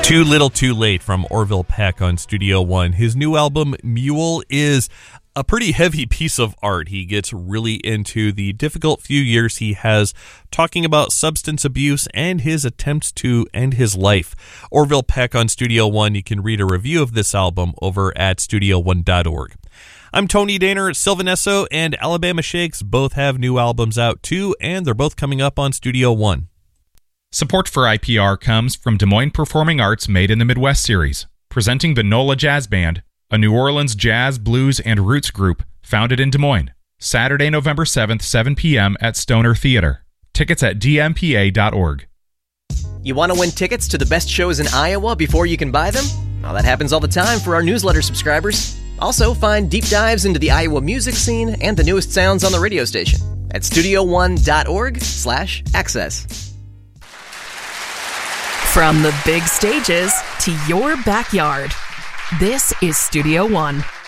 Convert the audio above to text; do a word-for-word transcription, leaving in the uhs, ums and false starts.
Too Little Too Late from Orville Peck on Studio One. His new album, Mule, is a pretty heavy piece of art. He gets really into the difficult few years he has talking about substance abuse and his attempts to end his life. Orville Peck on Studio One. You can read a review of this album over at studio one dot org. I'm Tony Daner. Sylvanesso and Alabama Shakes both have new albums out too, and they're both coming up on Studio One. Support for I P R comes from Des Moines Performing Arts Made in the Midwest series, presenting the NOLA Jazz Band, a New Orleans jazz, blues, and roots group founded in Des Moines. Saturday, November seventh, seven p.m. at Stoner Theater. Tickets at d m p a dot org. You want to win tickets to the best shows in Iowa before you can buy them? Well, that happens all the time for our newsletter subscribers. Also, find deep dives into the Iowa music scene and the newest sounds on the radio station at studio one dot org slash access. From the big stages to your backyard, this is Studio One.